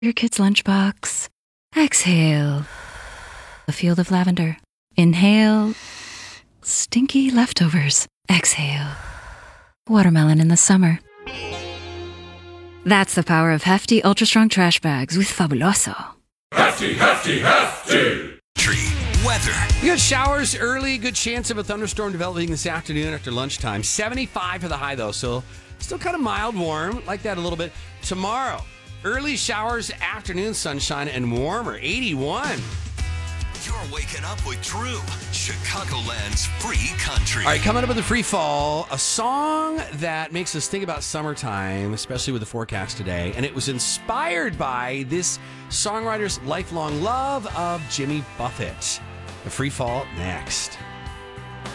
your kid's lunchbox. Exhale, a field of lavender. Inhale, stinky leftovers. Exhale, watermelon in the summer. That's the power of hefty, ultra-strong trash bags with Fabuloso. Hefty, hefty, hefty! Tree weather. We got showers early, good chance of a thunderstorm developing this afternoon after lunchtime. 75 for the high, though, so still kind of mild warm. Like that a little bit. Tomorrow, early showers, afternoon sunshine, and warmer. 81. You're waking up with Drew, Chicagoland's free country. All right, coming up with the free fall, a song that makes us think about summertime, especially with the forecast today. And it was inspired by this songwriter's lifelong love of Jimmy Buffett. The free fall next.